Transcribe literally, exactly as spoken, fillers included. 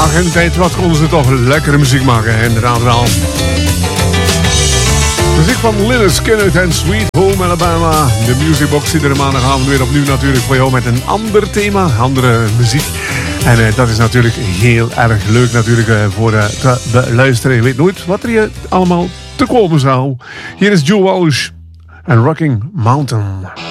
Ach, in de tijd wat konden ze toch lekkere muziek maken, inderdaad wel. Muziek van Lynyrd Skynyrd en Sweet Home Alabama. De Musicbox iedere maandagavond weer opnieuw natuurlijk voor jou met een ander thema, andere muziek. En uh, dat is natuurlijk heel erg leuk natuurlijk uh, voor uh, te beluisteren. Je weet nooit wat er hier allemaal te komen zou. Hier is Joe Walsh en Rocking Mountain.